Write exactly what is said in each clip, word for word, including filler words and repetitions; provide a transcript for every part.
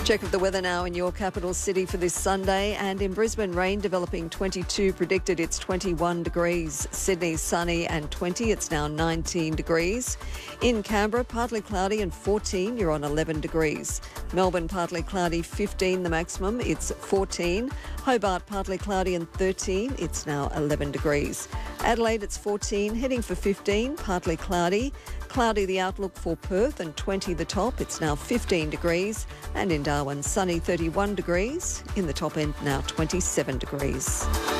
Check of the weather now in your capital city for this Sunday, and in Brisbane, rain developing twenty-two, predicted it's twenty-one degrees. Sydney, sunny and twenty, it's now nineteen degrees. In Canberra, partly cloudy and fourteen, you're on eleven degrees. Melbourne, partly cloudy, fifteen the maximum, it's fourteen. Hobart, partly cloudy and thirteen, it's now eleven degrees. Adelaide, it's fourteen, heading for fifteen, partly cloudy. Cloudy the outlook for Perth and twenty the top, it's now fifteen degrees. And in Darwin, sunny thirty-one degrees. In the top end now twenty-seven degrees.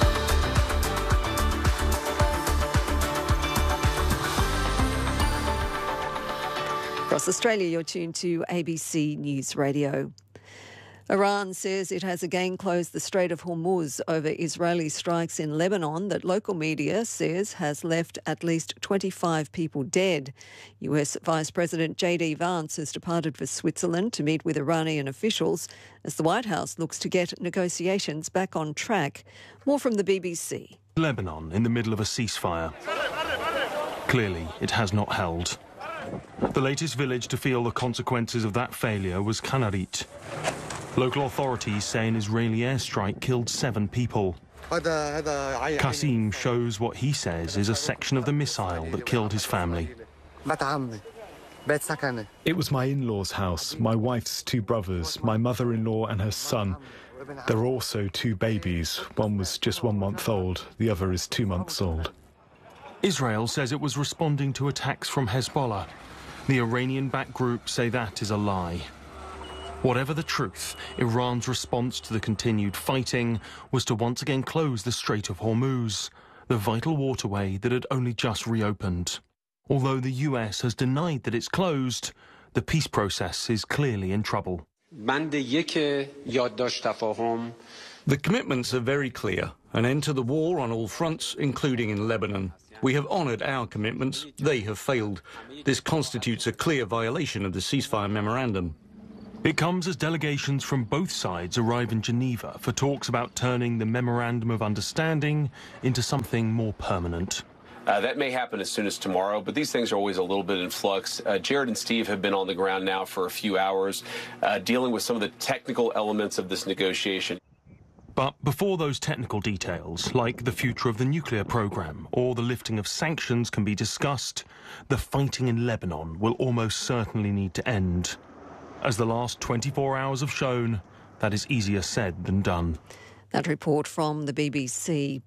Across Australia, you're tuned to A B C News Radio. Iran says it has again closed the Strait of Hormuz over Israeli strikes in Lebanon that local media says has left at least twenty-five people dead. U S Vice President J D Vance has departed for Switzerland to meet with Iranian officials as the White House looks to get negotiations back on track. More from the B B C. Lebanon in the middle of a ceasefire. Clearly, it has not held. The latest village to feel the consequences of that failure was Kanarit. Local authorities say an Israeli airstrike killed seven people. Qasim shows what he says is a section of the missile that killed his family. It was my in-laws' house, my wife's two brothers, my mother-in-law and her son. There were also two babies. One was just one month old, the other is two months old. Israel says it was responding to attacks from Hezbollah. The Iranian-backed group say that is a lie. Whatever the truth, Iran's response to the continued fighting was to once again close the Strait of Hormuz, the vital waterway that had only just reopened. Although the U S has denied that it's closed, the peace process is clearly in trouble. The commitments are very clear. An end to the war on all fronts, including in Lebanon. We have honoured our commitments. They have failed. This constitutes a clear violation of the ceasefire memorandum. It comes as delegations from both sides arrive in Geneva for talks about turning the Memorandum of Understanding into something more permanent. Uh, that may happen as soon as tomorrow, but these things are always a little bit in flux. Uh, Jared and Steve have been on the ground now for a few hours, uh, dealing with some of the technical elements of this negotiation. But before those technical details, like the future of the nuclear program or the lifting of sanctions, can be discussed, the fighting in Lebanon will almost certainly need to end. As the last twenty-four hours have shown, that is easier said than done. That report from the B B C.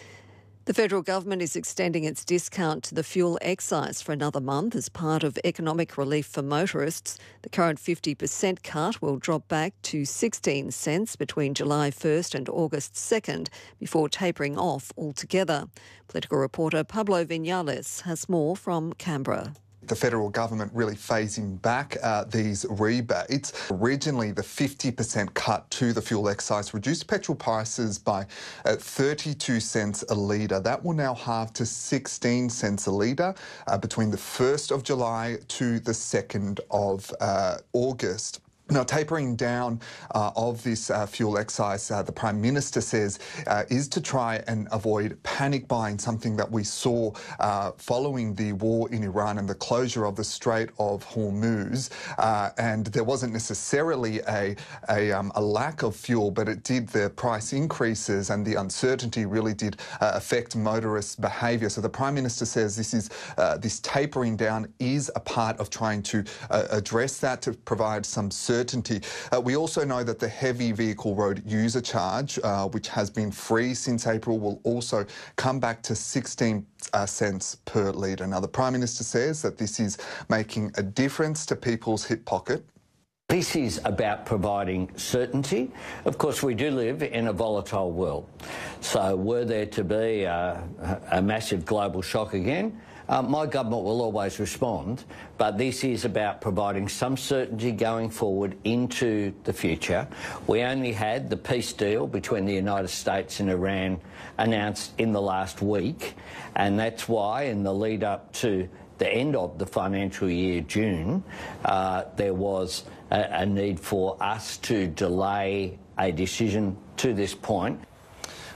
The federal government is extending its discount to the fuel excise for another month as part of economic relief for motorists. The current fifty percent cut will drop back to sixteen cents between July first and August second before tapering off altogether. Political reporter Pablo Vinales has more from Canberra. The federal government really phasing back uh, these rebates. Originally, the fifty percent cut to the fuel excise reduced petrol prices by uh, thirty-two cents a litre. That will now halve to sixteen cents a litre uh, between the first of July to the second of uh, August. Now, tapering down uh, of this uh, fuel excise, uh, the Prime Minister says, uh, is to try and avoid panic buying, something that we saw uh, following the war in Iran and the closure of the Strait of Hormuz. Uh, and there wasn't necessarily a, a, um, a lack of fuel, but it did, the price increases and the uncertainty really did uh, affect motorists' behaviour. So the Prime Minister says this is uh, this tapering down is a part of trying to uh, address that, to provide some certainty. Certainty. Uh, we also know that the heavy vehicle road user charge, uh, which has been free since April, will also come back to sixteen uh, cents per litre. Now, the Prime Minister says that this is making a difference to people's hip pocket. This is about providing certainty. Of course, we do live in a volatile world. So were there to be a, a massive global shock again, Uh, my government will always respond, but this is about providing some certainty going forward into the future. We only had the peace deal between the United States and Iran announced in the last week, and that's why in the lead up to the end of the financial year, June, uh, there was a, a need for us to delay a decision to this point.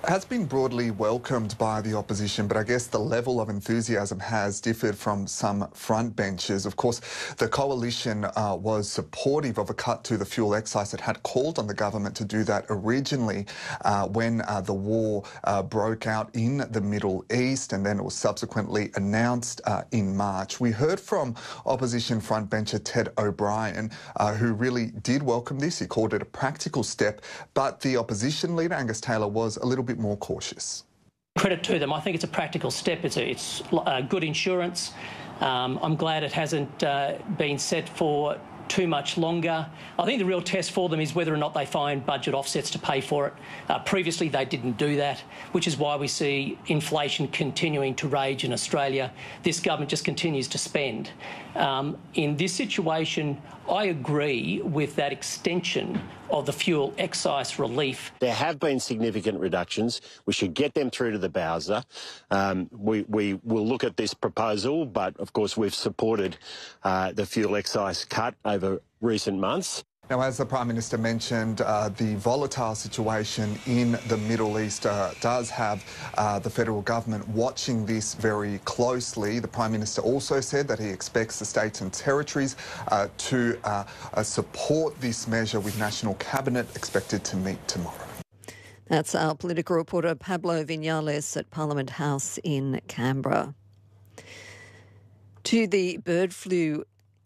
has been broadly welcomed by the opposition, but I guess the level of enthusiasm has differed from some front benches. Of course, the coalition uh, was supportive of a cut to the fuel excise. It had called on the government to do that originally uh, when uh, the war uh, broke out in the Middle East, and then it was subsequently announced uh, in March. We heard from opposition frontbencher Ted O'Brien, uh, who really did welcome this. He called it a practical step, but the opposition leader, Angus Taylor, was a little bit more cautious. Credit to them. I think it's a practical step. It's, a, it's uh, good insurance. Um, I'm glad it hasn't uh, been set for too much longer. I think the real test for them is whether or not they find budget offsets to pay for it. Uh, previously, they didn't do that, which is why we see inflation continuing to rage in Australia. This government just continues to spend. Um, in this situation, I agree with that extension of the fuel excise relief. There have been significant reductions. We should get them through to the Bowser. Um, we, we will look at this proposal, but of course we've supported uh, the fuel excise cut over recent months. Now, as the Prime Minister mentioned, uh, the volatile situation in the Middle East uh, does have uh, the federal government watching this very closely. The Prime Minister also said that he expects the states and territories uh, to uh, uh, support this measure, with National Cabinet expected to meet tomorrow. That's our political reporter Pablo Vinales at Parliament House in Canberra. To the bird flu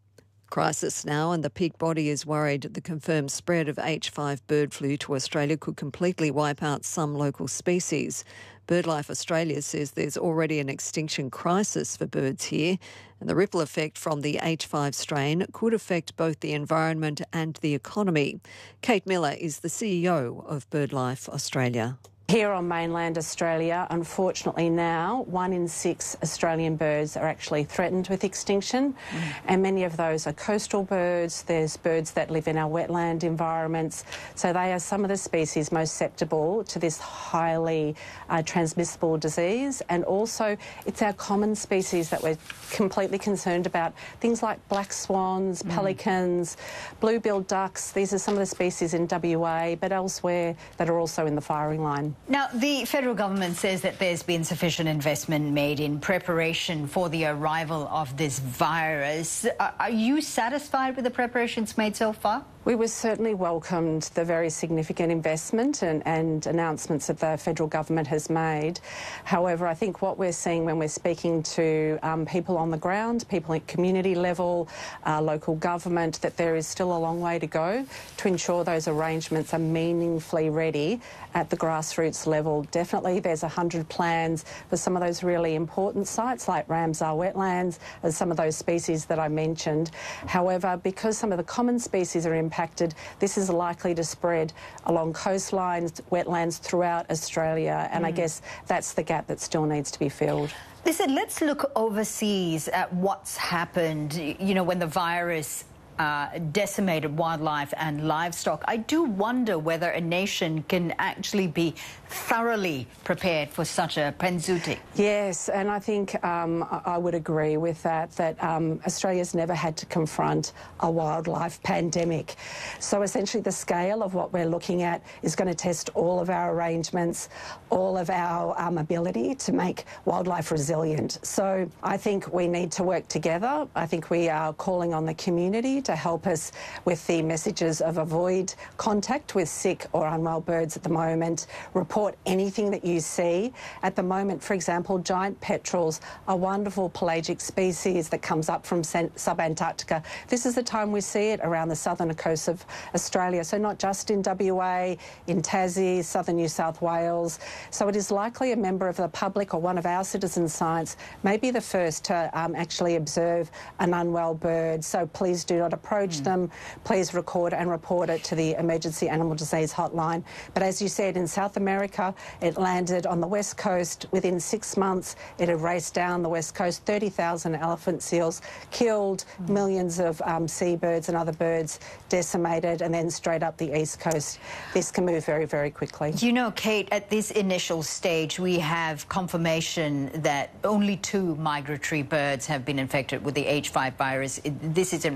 crisis now, and the peak body is worried the confirmed spread of H five bird flu to Australia could completely wipe out some local species. BirdLife Australia says there's already an extinction crisis for birds here, and the ripple effect from the H five strain could affect both the environment and the economy. Kate Miller is the C E O of BirdLife Australia. Here on mainland Australia, unfortunately now, one in six Australian birds are actually threatened with extinction, mm. and many of those are coastal birds. There's birds that live in our wetland environments, so they are some of the species most susceptible to this highly uh, transmissible disease. And also, it's our common species that we're completely concerned about, things like black swans, mm. pelicans, blue-billed ducks. These are some of the species in W A, but elsewhere that are also in the firing line. Now, the federal government says that there's been sufficient investment made in preparation for the arrival of this virus. Are you satisfied with the preparations made so far? We were certainly welcomed the very significant investment and, and announcements that the federal government has made. However, I think what we're seeing when we're speaking to um, people on the ground, people at community level, uh, local government, that there is still a long way to go to ensure those arrangements are meaningfully ready at the grassroots level. Definitely there's one hundred plans for some of those really important sites like Ramsar wetlands and some of those species that I mentioned. However, because some of the common species are impacted, this is likely to spread along coastlines, wetlands throughout Australia, and mm. I guess that's the gap that still needs to be filled. Listen, let's look overseas at what's happened, you know, when the virus Uh, decimated wildlife and livestock. I do wonder whether a nation can actually be thoroughly prepared for such a penzuti. Yes, and I think um, I would agree with that, that um, Australia's never had to confront a wildlife pandemic. So essentially the scale of what we're looking at is going to test all of our arrangements, all of our um, ability to make wildlife resilient. So I think we need to work together. I think we are calling on the community to help us with the messages of avoid contact with sick or unwell birds at the moment. Report anything that you see. At the moment, for example, giant petrels, a wonderful pelagic species that comes up from sub-Antarctica. This is the time we see it around the southern coast of Australia, so not just in W A, in Tassie, southern New South Wales. So it is likely a member of the public or one of our citizen science may be the first to um, actually observe an unwell bird. So please do not approach mm. them. Please record and report it to the Emergency Animal Disease Hotline. But as you said, in South America, it landed on the west coast. Within six months, it had raced down the west coast, thirty thousand elephant seals killed, mm. millions of um, seabirds and other birds decimated, and then straight up the east coast. This can move very, very quickly. You know, Kate, at this initial stage, we have confirmation that only two migratory birds have been infected with the H five virus. This is in remote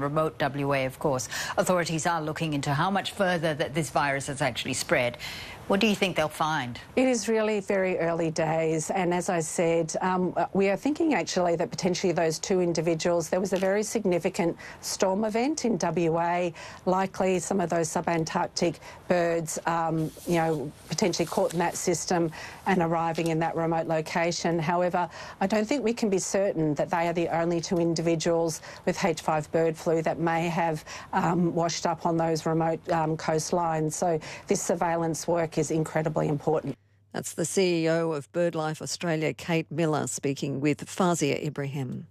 W A, of course. Authorities are looking into how much further that this virus has actually spread. What do you think they'll find? It is really very early days, and as I said, um, we are thinking actually that potentially those two individuals, there was a very significant storm event in W A, likely some of those subantarctic birds, um, you know, potentially caught in that system and arriving in that remote location. However, I don't think we can be certain that they are the only two individuals with H five bird flu that may have um, washed up on those remote um, coastlines. So this surveillance work is incredibly important. That's the C E O of BirdLife Australia, Kate Miller, speaking with Fazia Ibrahim.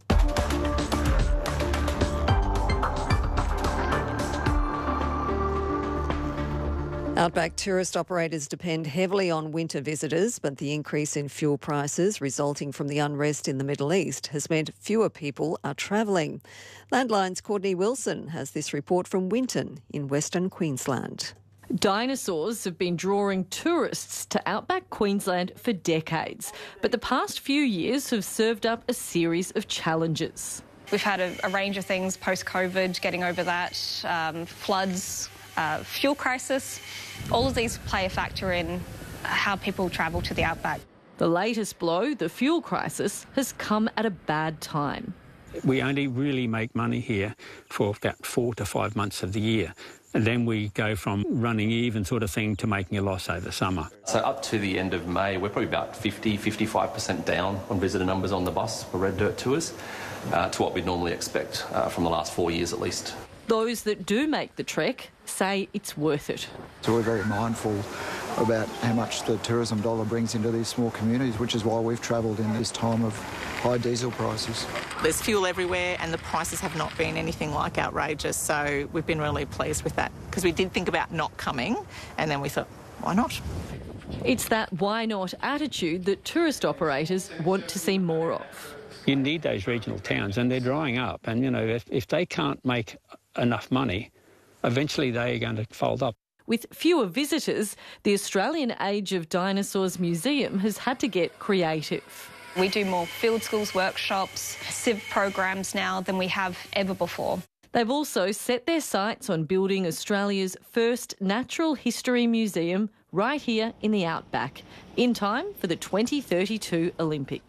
Outback tourist operators depend heavily on winter visitors, but the increase in fuel prices resulting from the unrest in the Middle East has meant fewer people are travelling. Landline's Courtney Wilson has this report from Winton in Western Queensland. Dinosaurs have been drawing tourists to Outback Queensland for decades, but the past few years have served up a series of challenges. We've had a, a range of things post-COVID, getting over that, um, floods, uh, fuel crisis. All of these play a factor in how people travel to the Outback. The latest blow, the fuel crisis, has come at a bad time. We only really make money here for about four to five months of the year. And then we go from running even sort of thing to making a loss over summer. So up to the end of May, we're probably about fifty, fifty-five percent down on visitor numbers on the bus for Red Dirt tours uh, to what we'd normally expect uh, from the last four years at least. Those that do make the trek say it's worth it. So we're very mindful about how much the tourism dollar brings into these small communities, which is why we've travelled in this time of high diesel prices. There's fuel everywhere and the prices have not been anything like outrageous, so we've been really pleased with that because we did think about not coming and then we thought, why not? It's that why not attitude that tourist operators want to see more of. You need those regional towns and they're drying up, and you know, if, if they can't make enough money, eventually they are going to fold up. With fewer visitors, the Australian Age of Dinosaurs Museum has had to get creative. We do more field schools, workshops, civ programs now than we have ever before. They've also set their sights on building Australia's first natural history museum right here in the Outback, in time for the twenty thirty-two Olympics.